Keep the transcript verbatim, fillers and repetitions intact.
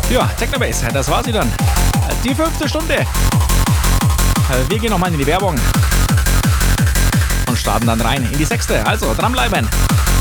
Ja, Technobase, das war sie dann. Die fünfte Stunde. Wir gehen nochmal in die Werbung und starten dann rein in die sechste. Also dranbleiben.